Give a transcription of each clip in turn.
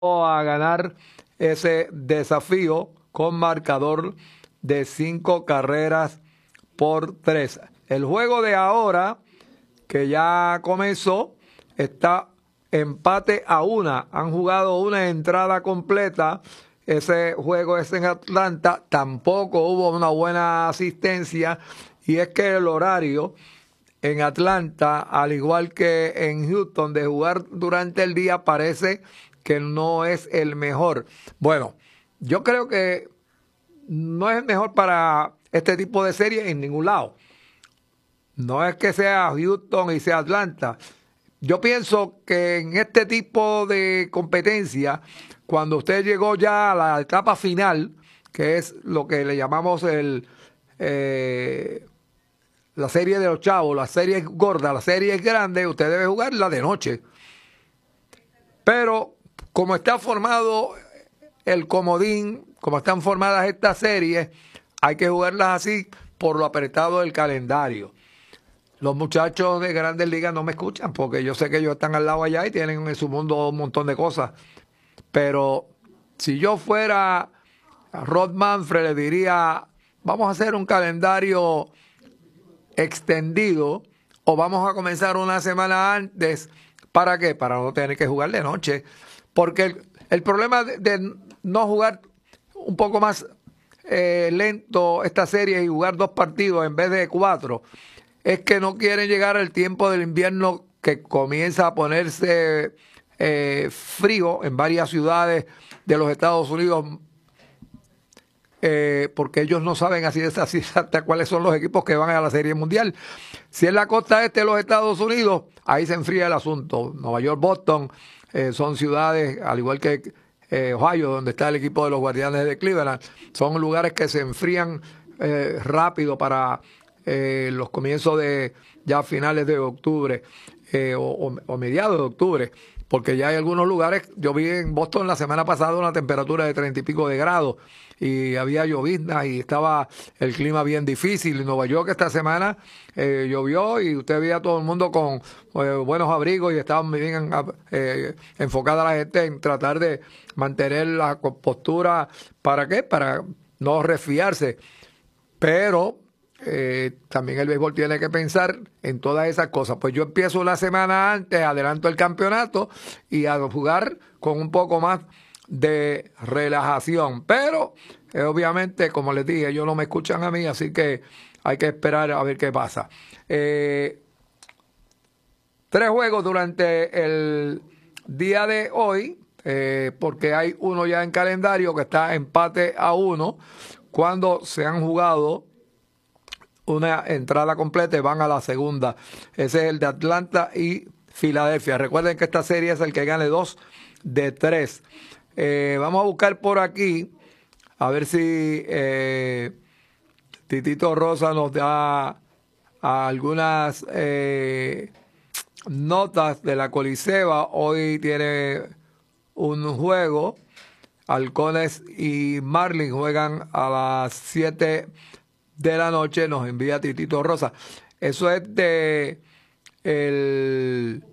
a ganar ese desafío con marcador de 5 carreras por 3. El juego de ahora, que ya comenzó, está empate a 1. Han jugado una entrada completa. Ese juego es en Atlanta. Tampoco hubo una buena asistencia. Y es que el horario en Atlanta, al igual que en Houston, de jugar durante el día, parece que no es el mejor. Bueno, yo creo que no es el mejor para este tipo de serie en ningún lado. No es que sea Houston y sea Atlanta. Yo pienso que en este tipo de competencia, cuando usted llegó ya a la etapa final, que es lo que le llamamos la serie de los chavos, la serie gorda, la serie grande, usted debe jugarla de noche. Pero como está formado el comodín, como están formadas estas series, hay que jugarlas así por lo apretado del calendario. Los muchachos de Grandes Ligas no me escuchan porque yo sé que ellos están al lado allá y tienen en su mundo un montón de cosas. Pero si yo fuera Rod Manfred, le diría, vamos a hacer un calendario extendido o vamos a comenzar una semana antes. ¿Para qué? Para no tener que jugar de noche. Porque el problema de no jugar un poco más lento esta serie y jugar 2 partidos en vez de 4 es que no quieren llegar al tiempo del invierno que comienza a ponerse frío en varias ciudades de los Estados Unidos, porque ellos no saben así hasta cuáles son los equipos que van a la Serie Mundial. Si es la costa este de los Estados Unidos, ahí se enfría el asunto. Nueva York, Boston, son ciudades, al igual que Ohio, donde está el equipo de los Guardianes de Cleveland, son lugares que se enfrían rápido para los comienzos de ya finales de octubre o mediados de octubre, porque ya hay algunos lugares. Yo vi en Boston la semana pasada una temperatura de 30 y pico de grados y había llovizna y estaba el clima bien difícil. En Nueva York esta semana llovió y usted veía a todo el mundo con buenos abrigos y estaban bien enfocada la gente en tratar de mantener la postura. ¿Para qué? Para no resfriarse. Pero también el béisbol tiene que pensar en todas esas cosas. Pues yo empiezo una semana antes, adelanto el campeonato y a jugar con un poco más de relajación. Pero obviamente, como les dije, ellos no me escuchan a mí, así que hay que esperar a ver qué pasa. 3 juegos durante el día de hoy, porque hay uno ya en calendario que está empate a 1, cuando se han jugado una entrada completa y van a la segunda. Ese es el de Atlanta y Filadelfia. Recuerden que esta serie es el que gane 2 de 3. Vamos a buscar por aquí a ver si Titito Rosa nos da algunas notas de la Coliseba. Hoy tiene un juego. Halcones y Marlins juegan a las 7 de la noche. Nos envía Titito Rosa. Eso es de el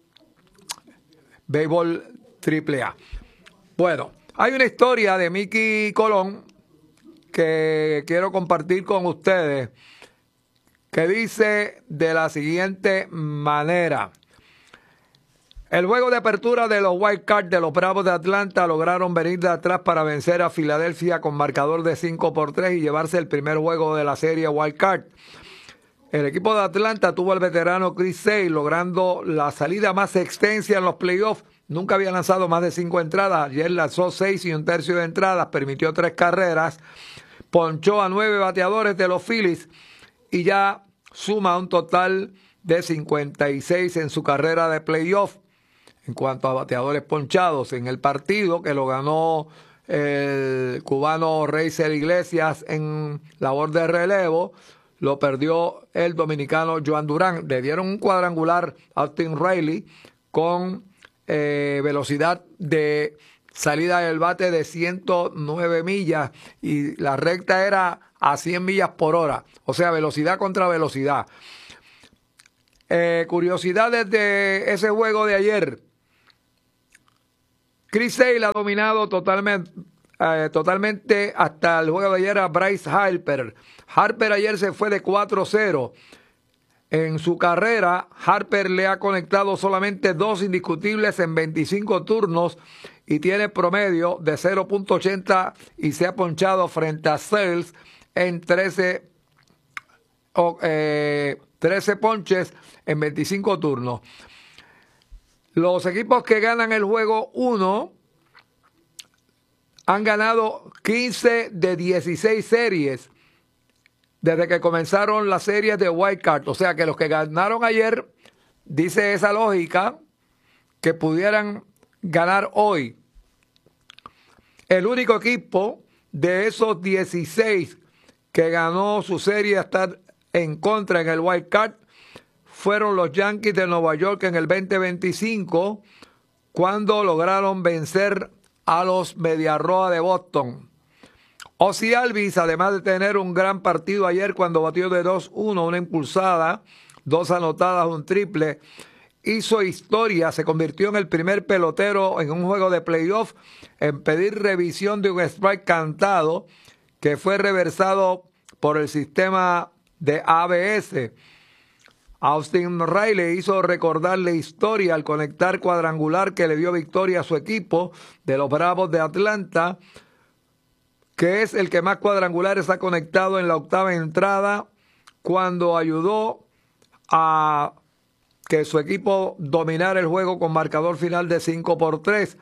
béisbol AAA. Bueno, hay una historia de Mickey Colón que quiero compartir con ustedes, que dice de la siguiente manera. El juego de apertura de los Wild Card de los Bravos de Atlanta lograron venir de atrás para vencer a Filadelfia con marcador de 5-3 y llevarse el primer juego de la serie Wild Card. El equipo de Atlanta tuvo al veterano Chris Sale logrando la salida más extensa en los playoffs. Nunca había lanzado más de 5 entradas. Ayer lanzó 6 1/3 de entradas, permitió 3 carreras, ponchó a 9 bateadores de los Phillies y ya suma un total de 56 en su carrera de playoff. En cuanto a bateadores ponchados en el partido que lo ganó el cubano Reiser Iglesias en labor de relevo, lo perdió el dominicano Joan Durán. Le dieron un cuadrangular a Austin Riley con velocidad de salida del bate de 109 millas y la recta era a 100 millas por hora, o sea, velocidad contra velocidad. Curiosidades de ese juego de ayer. Chris Sale ha dominado totalmente hasta el juego de ayer a Bryce Harper. Harper ayer se fue de 4-0. En su carrera, Harper le ha conectado solamente 2 indiscutibles en 25 turnos y tiene promedio de 0.80 y se ha ponchado frente a Sales en 13 ponches en 25 turnos. Los equipos que ganan el juego 1 han ganado 15 de 16 series desde que comenzaron las series de Wild Card. O sea que los que ganaron ayer, dice esa lógica, que pudieran ganar hoy. El único equipo de esos 16 que ganó su serie hasta en contra en el Wild Card fueron los Yankees de Nueva York en el 2025, cuando lograron vencer a los Medias Rojas de Boston. Ozzie Albies, además de tener un gran partido ayer cuando batió de 2-1, una impulsada, 2 anotadas, un triple, hizo historia, se convirtió en el primer pelotero en un juego de playoff en pedir revisión de un strike cantado que fue reversado por el sistema de ABS. Austin Riley hizo recordar la historia al conectar cuadrangular que le dio victoria a su equipo de los Bravos de Atlanta, que es el que más cuadrangulares ha conectado en la 8ª entrada, cuando ayudó a que su equipo dominara el juego con marcador final de 5-3.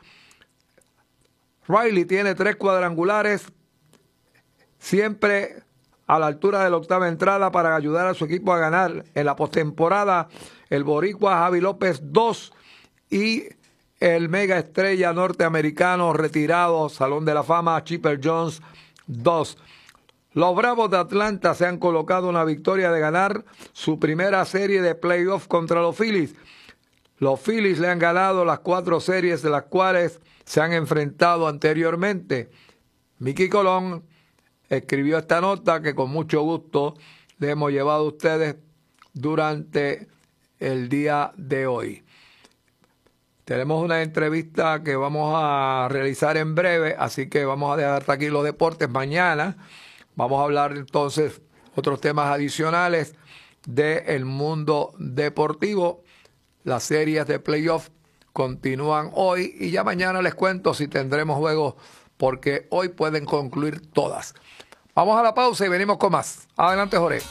Riley tiene 3 cuadrangulares, siempre a la altura de la 8ª entrada, para ayudar a su equipo a ganar. En la postemporada, el boricua Javi López 2 y el mega estrella norteamericano retirado, Salón de la Fama, Chipper Jones 2. Los Bravos de Atlanta se han colocado una victoria de ganar su primera serie de playoff contra los Phillies. Los Phillies le han ganado las 4 series de las cuales se han enfrentado anteriormente. Mickey Colón escribió esta nota que con mucho gusto le hemos llevado a ustedes durante el día de hoy. Tenemos una entrevista que vamos a realizar en breve, así que vamos a dejar hasta aquí los deportes. Mañana vamos a hablar entonces otros temas adicionales del mundo deportivo. Las series de playoff continúan hoy y ya mañana les cuento si tendremos juegos, porque hoy pueden concluir todas. Vamos a la pausa y venimos con más. Adelante, Jorge.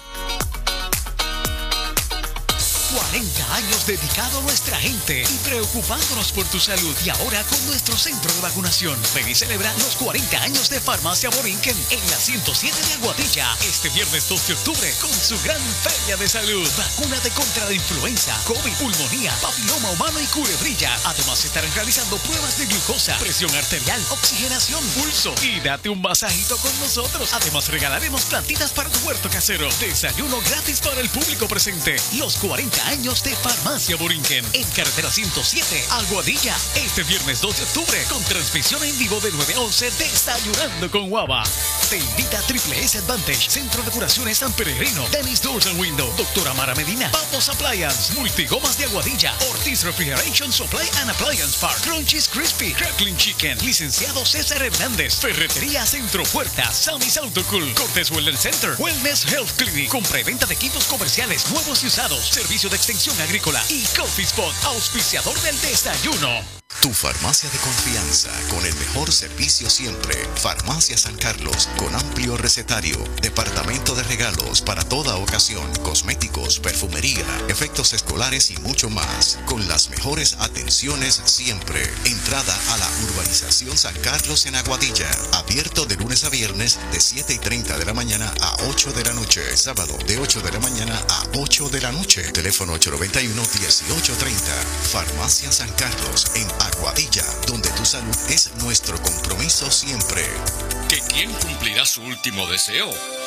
40 años dedicado a nuestra gente y preocupándonos por tu salud. Y ahora con nuestro centro de vacunación. Ven y celebra los 40 años de Farmacia Borinquen en la 107 de Aguadilla. Este viernes 2 de octubre con su gran feria de salud. Vacúnate contra la influenza, COVID, pulmonía, papiloma humano y culebrilla. Además estarán realizando pruebas de glucosa, presión arterial, oxigenación, pulso y date un masajito con nosotros. Además regalaremos plantitas para tu huerto casero. Desayuno gratis para el público presente. Los 40 años de Farmacia Borinquen en carretera 107, Aguadilla. Este viernes 2 de octubre con transmisión en vivo de 9 a 11, Desayunando con Guava. Te invita a Triple S Advantage, Centro de Curaciones San Peregrino, Dennis Doors and Window, Doctora Mara Medina, Papos Appliance, Multigomas de Aguadilla, Ortiz Refrigeration Supply and Appliance Park, Crunchies Crispy, Crackling Chicken, Licenciado César Hernández, Ferretería Centro Puertas, Sammy's Autocool, Cortés Wellness Center, Wellness Health Clinic, compra y venta de equipos comerciales nuevos y usados, servicio de extensión agrícola y Coffee Spot, auspiciador del desayuno. Tu farmacia de confianza con el mejor servicio siempre. Farmacia San Carlos con amplio recetario, departamento de regalos para toda ocasión, cosméticos, perfumería, efectos escolares y mucho más. Con las mejores atenciones siempre. Entrada a la urbanización San Carlos en Aguadilla. Abierto de lunes a viernes de 7:30 de la mañana a 8 de la noche. Sábado de 8 de la mañana a 8 de la noche. Teléfono 891-1830. Farmacia San Carlos en Aguadilla, donde tu salud es nuestro compromiso siempre. ¿Que quién cumplirá su último deseo?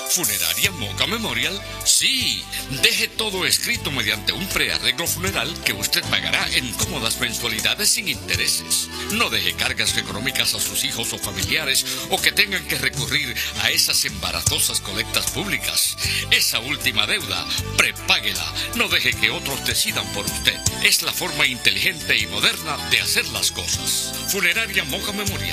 ¿Funeraria Moca Memorial? Sí, deje todo escrito mediante un prearreglo funeral que usted pagará en cómodas mensualidades sin intereses. No deje cargas económicas a sus hijos o familiares o que tengan que recurrir a esas embarazosas colectas públicas. Esa última deuda, prepáguela. No deje que otros decidan por usted. Es la forma inteligente y moderna de hacer las cosas. Funeraria Moca Memorial.